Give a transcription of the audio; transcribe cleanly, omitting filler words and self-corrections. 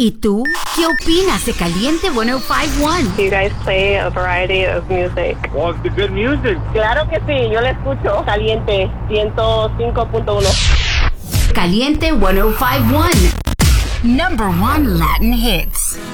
¿Y tú? ¿Qué opinas de Caliente 105.1? You guys play a variety of music. Well, the good music. Claro que sí, yo le escucho. Caliente 105.1. Caliente 105.1. Number 1 Latin hits.